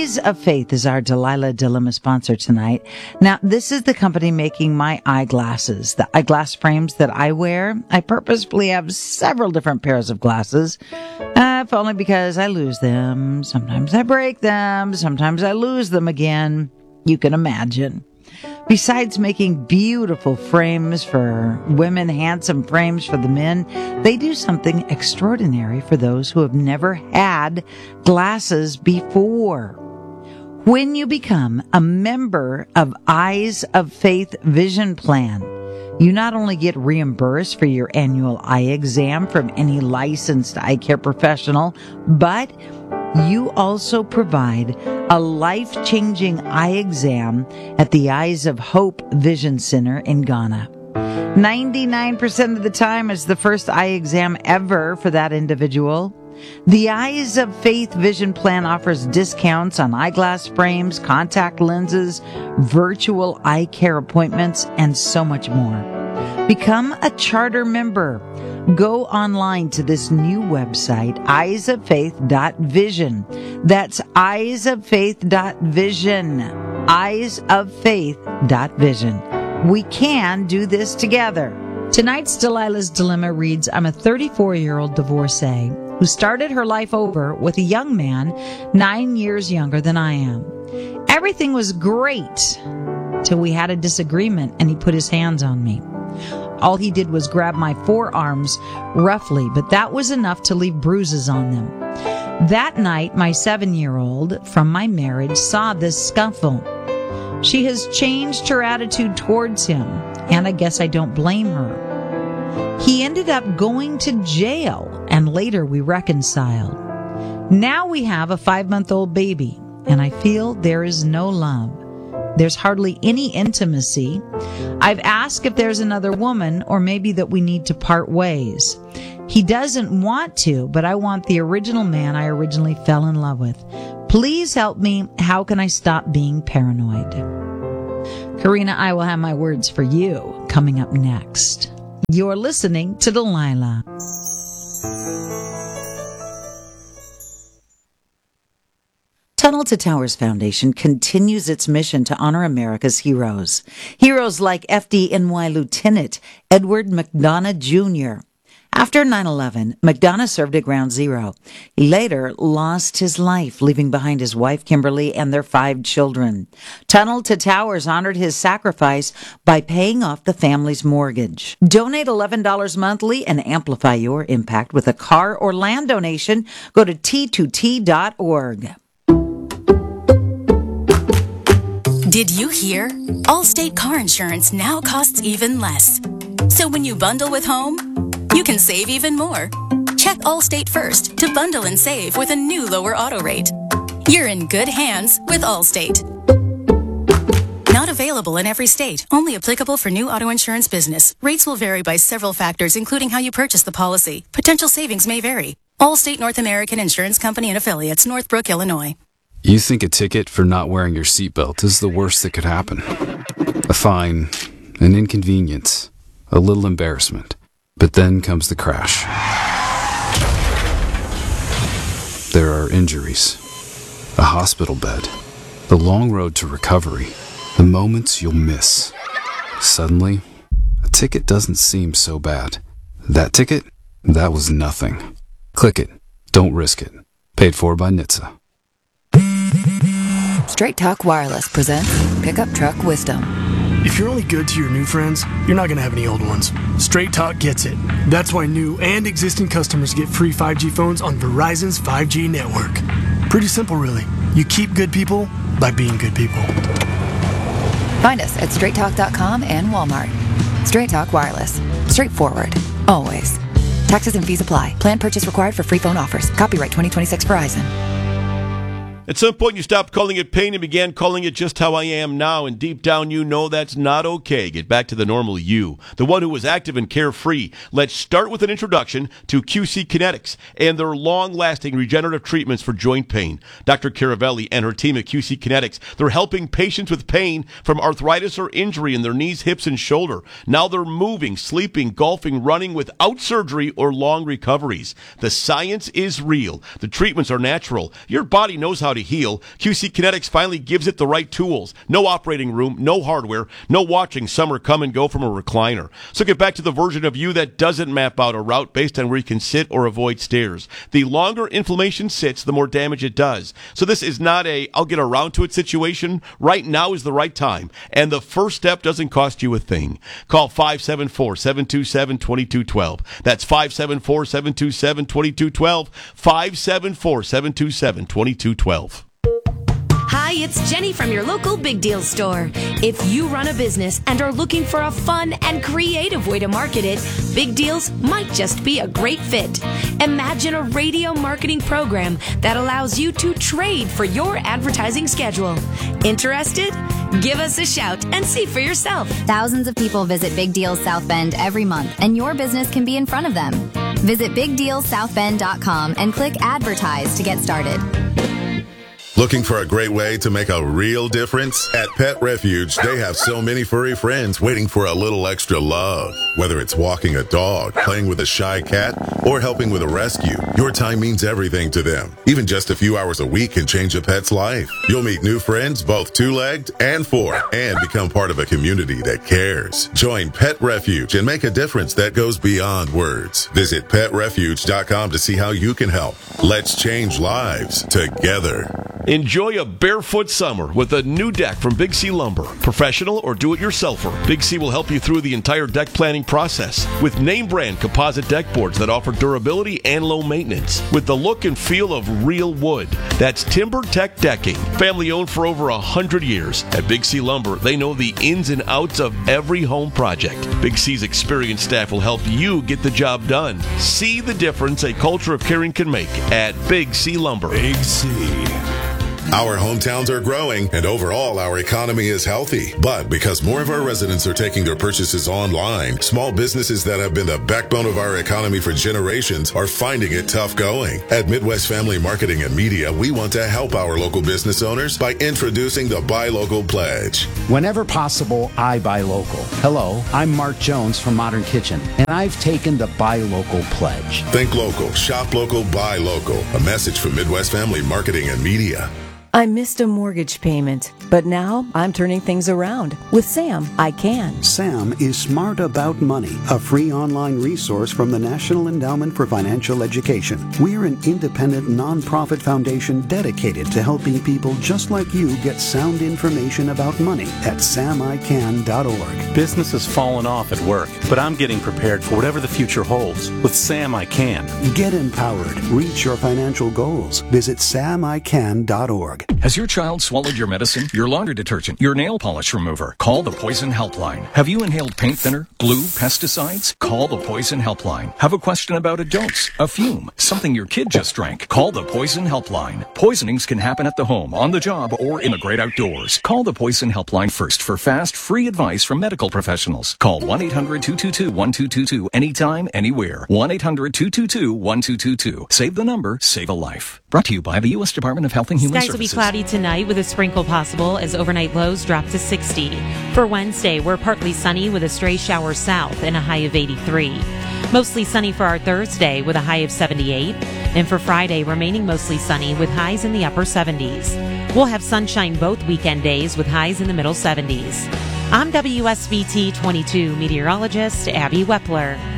Eyes of Faith is our Delilah Dilemma sponsor tonight. Now, this is the company making my eyeglasses, the eyeglass frames that I wear. I purposefully have several different pairs of glasses, if only because I lose them. Sometimes I break them. Sometimes I lose them again. You can imagine. Besides making beautiful frames for women, handsome frames for the men, they do something extraordinary for those who have never had glasses before. When you become a member of Eyes of Faith Vision Plan, you not only get reimbursed for your annual eye exam from any licensed eye care professional, but you also provide a life-changing eye exam at the Eyes of Hope Vision Center in Ghana. 99% of the time it's the first eye exam ever for that individual. The Eyes of Faith Vision Plan offers discounts on eyeglass frames, contact lenses, virtual eye care appointments, and so much more. Become a charter member. Go online to this new website, eyesoffaith.vision. That's eyesoffaith.vision. Eyesoffaith.vision. We can do this together. Tonight's Delilah's Dilemma reads, I'm a 34-year-old divorcee who started her life over with a young man 9 years younger than I am. Everything was great till we had a disagreement and he put his hands on me. All he did was grab my forearms roughly, but that was enough to leave bruises on them. That night, my 7-year-old from my marriage saw this scuffle. She has changed her attitude towards him, and I guess I don't blame her. He ended up going to jail, and later we reconciled. Now we have a 5-month-old baby, and I feel there is no love. There's hardly any intimacy. I've asked if there's another woman or maybe that we need to part ways. He doesn't want to, but I want the original man I originally fell in love with. Please help me. How can I stop being paranoid? Karina, I will have my words for you coming up next. You're listening to Delilah. Tunnel to Towers Foundation continues its mission to honor America's heroes. Heroes like FDNY Lieutenant Edward McDonough Jr. After 9/11, McDonough served at Ground Zero. He later lost his life, leaving behind his wife Kimberly and their 5 children. Tunnel to Towers honored his sacrifice by paying off the family's mortgage. Donate $11 monthly and amplify your impact with a car or land donation. Go to t2t.org. Did you hear? Allstate car insurance now costs even less. So when you bundle with home, you can save even more. Check Allstate first to bundle and save with a new lower auto rate. You're in good hands with Allstate. Not available in every state. Only applicable for new auto insurance business. Rates will vary by several factors, including how you purchase the policy. Potential savings may vary. Allstate North American Insurance Company and Affiliates, Northbrook, Illinois. You think a ticket for not wearing your seatbelt is the worst that could happen. A fine, an inconvenience, a little embarrassment. But then comes the crash. There are injuries, a hospital bed, the long road to recovery, the moments you'll miss. Suddenly, a ticket doesn't seem so bad. That ticket? That was nothing. Click it. Don't risk it. Paid for by NHTSA. Straight Talk Wireless presents Pickup Truck Wisdom. If you're only good to your new friends, you're not going to have any old ones. Straight Talk gets it. That's why new and existing customers get free 5G phones on Verizon's 5G network. Pretty simple, really. You keep good people by being good people. Find us at straighttalk.com and Walmart. Straight Talk Wireless. Straightforward. Always. Taxes and fees apply. Plan purchase required for free phone offers. Copyright 2026 Verizon. At some point, you stopped calling it pain and began calling it just how I am now, and deep down you know that's not okay. Get back to the normal you, the one who was active and carefree. Let's start with an introduction to QC Kinetics and their long-lasting regenerative treatments for joint pain. Dr. Caravelli and her team at QC Kinetics, they're helping patients with pain from arthritis or injury in their knees, hips, and shoulder. Now they're moving, sleeping, golfing, running without surgery or long recoveries. The science is real. The treatments are natural. Your body knows how to heal, QC Kinetics finally gives it the right tools. No operating room, no hardware, no watching summer come and go from a recliner. So get back to the version of you that doesn't map out a route based on where you can sit or avoid stairs. The longer inflammation sits, the more damage it does. So this is not a I'll get around to it situation. Right now is the right time. And the first step doesn't cost you a thing. Call 574-727-2212. That's 574-727-2212. 574-727-2212. Hi, it's Jenny from your local Big Deal store. If you run a business and are looking for a fun and creative way to market it, Big Deals might just be a great fit. Imagine a radio marketing program that allows you to trade for your advertising schedule. Interested? Give us a shout and see for yourself. Thousands of people visit Big Deals South Bend every month, and your business can be in front of them. Visit BigDealSouthBend.com and click Advertise to get started. Looking for a great way to make a real difference? At Pet Refuge, they have so many furry friends waiting for a little extra love. Whether it's walking a dog, playing with a shy cat, or helping with a rescue, your time means everything to them. Even just a few hours a week can change a pet's life. You'll meet new friends, both two-legged and four, and become part of a community that cares. Join Pet Refuge and make a difference that goes beyond words. Visit PetRefuge.com to see how you can help. Let's change lives together. Enjoy a barefoot summer with a new deck from Big C Lumber. Professional or do-it-yourselfer, Big C will help you through the entire deck planning process with name-brand composite deck boards that offer durability and low maintenance with the look and feel of real wood. That's TimberTech Decking, family-owned for over 100 years. At Big C Lumber, they know the ins and outs of every home project. Big C's experienced staff will help you get the job done. See the difference a culture of caring can make at Big C Lumber. Big C. Our hometowns are growing, and overall, our economy is healthy. But because more of our residents are taking their purchases online, small businesses that have been the backbone of our economy for generations are finding it tough going. At Midwest Family Marketing and Media, we want to help our local business owners by introducing the Buy Local Pledge. Whenever possible, I buy local. Hello, I'm Mark Jones from Modern Kitchen, and I've taken the Buy Local Pledge. Think local, shop local, buy local. A message from Midwest Family Marketing and Media. I missed a mortgage payment, but now I'm turning things around. With Sam, I can. Sam is Smart About Money, a free online resource from the National Endowment for Financial Education. We're an independent nonprofit foundation dedicated to helping people just like you get sound information about money at samican.org. Business has fallen off at work, but I'm getting prepared for whatever the future holds. With Sam, I can. Get empowered. Reach your financial goals. Visit samican.org. Has your child swallowed your medicine, your laundry detergent, your nail polish remover? Call the Poison Helpline. Have you inhaled paint thinner, glue, pesticides? Call the Poison Helpline. Have a question about a dose, a fume, something your kid just drank? Call the Poison Helpline. Poisonings can happen at the home, on the job, or in the great outdoors. Call the Poison Helpline first for fast, free advice from medical professionals. Call 1-800-222-1222 anytime, anywhere. 1-800-222-1222. Save the number, save a life. Brought to you by the U.S. Department of Health and Human Services. Skies will be cloudy tonight with a sprinkle possible as overnight lows drop to 60. For Wednesday, we're partly sunny with a stray shower south and a high of 83. Mostly sunny for our Thursday with a high of 78. And for Friday, remaining mostly sunny with highs in the upper 70s. We'll have sunshine both weekend days with highs in the middle 70s. I'm WSVT 22 meteorologist Abby Wepler.